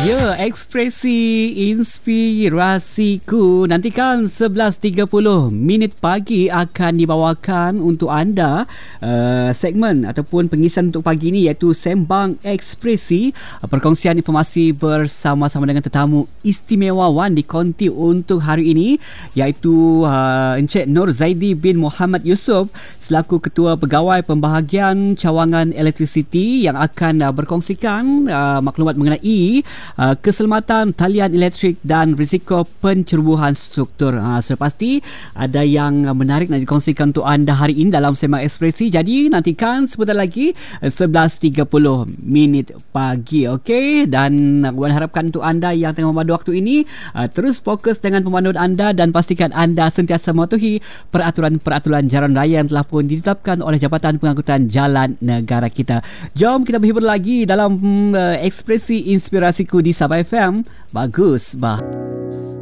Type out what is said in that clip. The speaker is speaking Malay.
Ya, ekspresi inspirasiku nantikan 11.30 minit pagi akan dibawakan untuk anda segmen ataupun pengisian untuk pagi ini iaitu Sembang Ekspresi, perkongsian informasi bersama-sama dengan tetamu istimewawan di konti untuk hari ini iaitu Encik Nur Zaidi bin Muhammad Yusof selaku Ketua Pegawai Pembahagian Cawangan Elektrisiti yang akan berkongsikan maklumat mengenai keselamatan talian elektrik dan risiko pencerobohan struktur. Sudah pasti ada yang menarik nak dikongsikan untuk anda hari ini dalam Sembang Ekspresi. Jadi nantikan sebentar lagi 11.30 minit pagi. Okey, dan Wan harapkan untuk anda yang tengah memandu waktu ini terus fokus dengan pemanduan anda dan pastikan anda sentiasa mematuhi peraturan-peraturan jalan raya yang telah pun ditetapkan oleh Jabatan Pengangkutan Jalan Negara kita. Jom kita berhibur lagi dalam ekspresi inspirasiku di Sabah FM. Bagus, bah.